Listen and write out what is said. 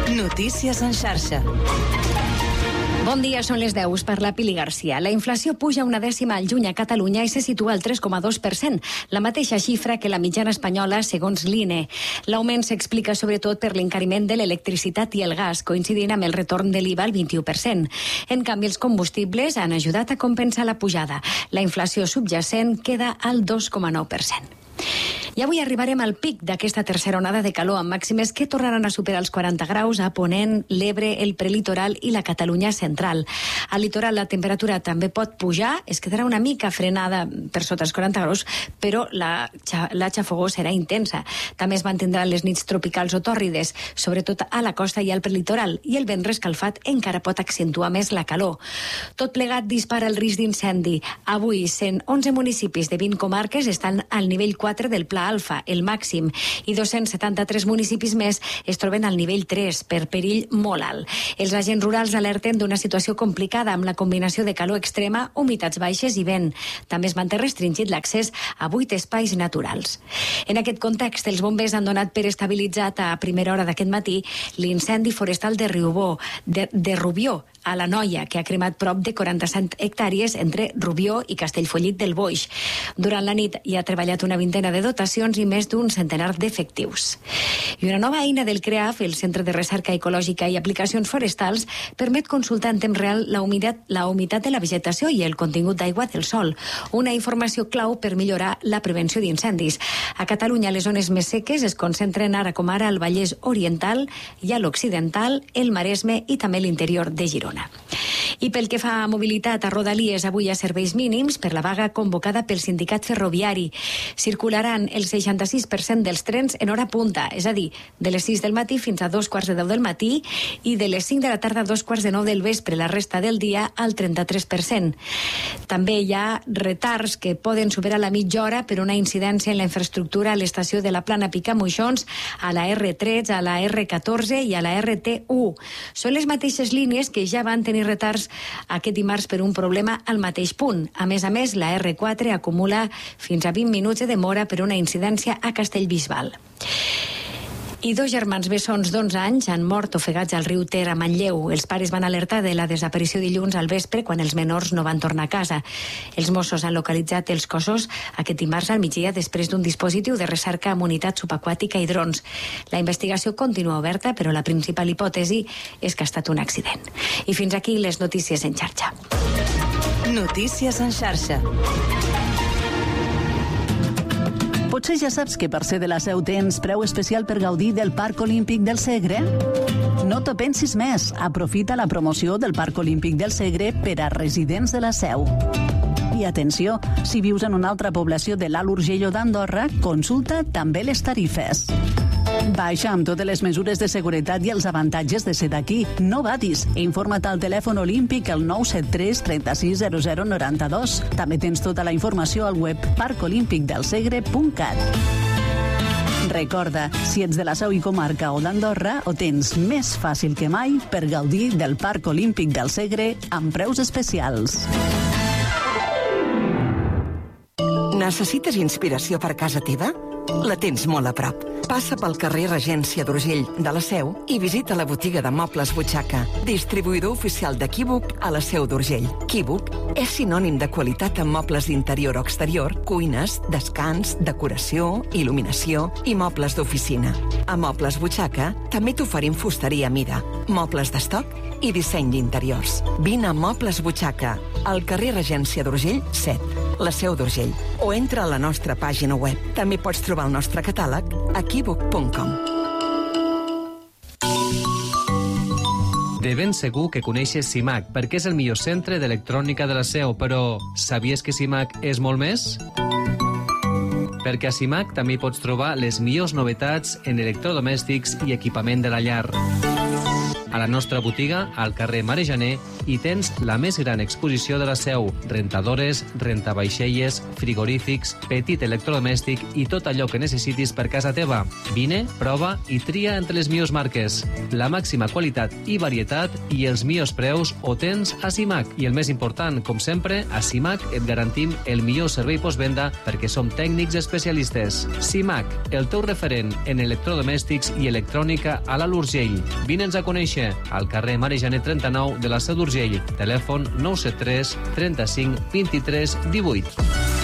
Notícies en xarxa. Bon dia, són les 10, per la Pili Garcia. La inflació puja una dècima al juny a Catalunya i se situa al 3,2%, la mateixa xifra que la mitjana espanyola, segons l'INE. L'augment s'explica sobretot per l'encariment de l'electricitat i el gas, coincidint amb el retorn de l'IVA al 21%. En canvi, els combustibles han ajudat a compensar la pujada. La inflació subjacent queda al 2,9%. I avui arribarem al pic d'aquesta tercera onada de calor, amb màximes que tornaran a superar els 40 graus a Ponent, l'Ebre, el prelitoral i la Catalunya central. Al litoral la temperatura també pot pujar, es quedarà una mica frenada per sota els 40 graus, però la xafogor serà intensa. També es mantindran les nits tropicals o tòrrides, sobretot a la costa i al prelitoral, i el vent rescalfat encara pot accentuar més la calor. Tot plegat dispara el risc d'incendi. Avui, 111 municipis de 20 comarques estan al nivell 4 del Pla Alfa, el màxim, i 273 municipis més es troben al nivell 3, per perill molt alt. Els agents rurals alerten d'una situació complicada amb la combinació de calor extrema, humitats baixes i vent. També es manté restringit l'accés a 8 espais naturals. En aquest context, els bombers han donat per estabilitzat a primera hora d'aquest matí l'incendi forestal de Rubió, a la Noia, que ha cremat prop de 47 hectàrees entre Rubió i Castellfollit del Boix. Durant la nit hi ha treballat una vintena de dotacions i més d'un centenar d'efectius. I una nova eina del CREAF, el Centre de Recerca Ecològica i Aplicacions Forestals, permet consultar en temps real la humitat de la vegetació i el contingut d'aigua del sòl, una informació clau per millorar la prevenció d'incendis. A Catalunya, les zones més seques es concentren ara com ara al Vallès Oriental i a l'Occidental, el Maresme i també l'interior de Girona. I pel que fa a mobilitat, a Rodalies avui hi ha serveis mínims per la vaga convocada pel sindicat ferroviari. Circularan el 66% dels trens en hora punta, és a dir, de les 6 del matí fins a 2:15 del matí i de les 5 de la tarda a 2:15 del vespre, la resta del dia al 33%. També hi ha retards que poden superar la mitja hora per una incidència en la infraestructura a l'estació de la Plana Picamoixons, a la R13, a la R14 i a la RT1. Són les mateixes línies que ja van tenir retards aquest dimarts per un problema al mateix punt. A més, la R4 acumula fins a 20 minuts de demora per una incidència a Castellbisbal. I 2 germans bessons d'11 anys han mort ofegats al riu Ter a Manlleu. Els pares van alertar de la desaparició dilluns al vespre quan els menors no van tornar a casa. Els Mossos han localitzat els cossos aquest dimarts al migdia després d'un dispositiu de recerca amb unitat subaquàtica i drons. La investigació continua oberta, però la principal hipòtesi és que ha estat un accident. I fins aquí les notícies en xarxa. Notícies en xarxa. Potser ja saps que per ser de la Seu tens preu especial per gaudir del Parc Olímpic del Segre? No t'ho pensis més. Aprofita la promoció del Parc Olímpic del Segre per a residents de la Seu. I atenció, si vius en una altra població de l'Alt Urgell o d'Andorra, consulta també les tarifes. Baixa amb totes les mesures de seguretat i els avantatges de ser d'aquí. No badis. Informa't al telèfon olímpic al 973 36 00 92. També tens tota la informació al web parcolimpicdelsegre.cat. Recorda, si ets de la Seu i comarca o d'Andorra, ho tens més fàcil que mai per gaudir del Parc Olímpic del Segre amb preus especials. Necessites inspiració per casa teva? La tens molt a prop. Passa pel carrer Regència d'Urgell de la Seu i visita la botiga de mobles Butxaca, distribuïdor oficial de Kibuc a la Seu d'Urgell. Kibuc és sinònim de qualitat en mobles d'interior o exterior, cuines, descans, decoració, il·luminació i mobles d'oficina. A Mobles Butxaca també t'oferim fusteria a mida, mobles d'estoc i disseny d'interiors. Vine a Mobles Butxaca, al carrer Regència d'Urgell 7, la Seu d'Urgell, o entra a la nostra pàgina web. També pots trobar el nostre catàleg a kibuc.com. De ben segur que coneixes CIMAC, perquè és el millor centre d'electrònica de la Seu, però sabies que CIMAC és molt més? Perquè a CIMAC també hi pots trobar les millors novetats en electrodomèstics i equipament de la llar. A la nostra botiga, al carrer Mare Janer, hi tens la més gran exposició de la Seu. Rentadores, rentavaixelles, frigorífics, petit electrodomèstic i tot allò que necessitis per casa teva. Vine, prova i tria entre les millors marques. La màxima qualitat i varietat i els millors preus ho tens a Simac. I el més important, com sempre, a Simac et garantim el millor servei postvenda perquè som tècnics especialistes. Simac, el teu referent en electrodomèstics i electrònica a l'Alt Urgell. Vine'ns a conèixer al carrer Mare Janer 39 de la Seu d'Urgell. Telèfon 973 35 23 18.